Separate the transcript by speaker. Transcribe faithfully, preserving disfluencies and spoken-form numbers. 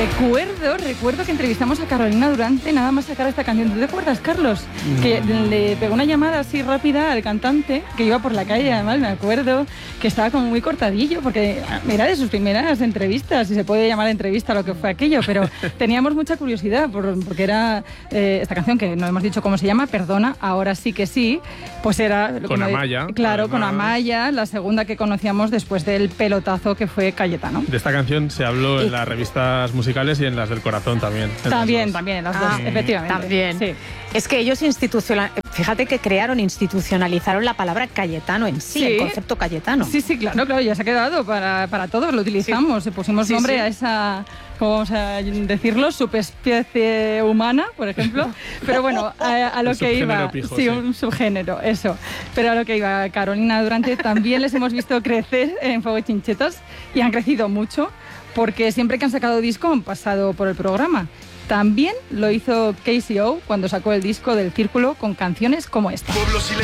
Speaker 1: Recuerdo, recuerdo que entrevistamos a Carolina Durante nada más sacar esta canción. ¿Tú te acuerdas, Carlos? Mm. Que le pegó una llamada así rápida al cantante que iba por la calle, además me acuerdo que estaba como muy cortadillo porque era de sus primeras entrevistas, si se puede llamar entrevista lo que fue aquello, pero teníamos mucha curiosidad por, porque era eh, esta canción que no hemos dicho cómo se llama, Perdona, ahora sí que sí, pues era...
Speaker 2: Con Amaya.
Speaker 1: De, claro,
Speaker 2: además.
Speaker 1: Con Amaya, la segunda que conocíamos después del pelotazo que fue Cayetano.
Speaker 2: De esta canción se habló
Speaker 1: y,
Speaker 2: en las revistas musicales y en las del corazón también.
Speaker 1: También, también, las
Speaker 3: ah,
Speaker 1: dos, efectivamente.
Speaker 3: También.
Speaker 1: Sí.
Speaker 3: Es que ellos institucional, fíjate que crearon, institucionalizaron la palabra Cayetano en sí, sí, el concepto Cayetano.
Speaker 1: Sí, sí, claro, claro, ya se ha quedado para, para todos, lo utilizamos, sí. pusimos sí, nombre sí. a esa, ¿cómo vamos a decirlo? Subespecie humana, por ejemplo. Pero bueno, a, a lo que iba,
Speaker 2: pijo,
Speaker 1: sí,
Speaker 2: sí,
Speaker 1: un subgénero, eso. Pero a lo que iba, Carolina Durante también les hemos visto crecer en Fuego y Chinchetas y han crecido mucho porque siempre que han sacado disco han pasado por el programa. También lo hizo K C O cuando sacó el disco del Círculo con canciones como esta.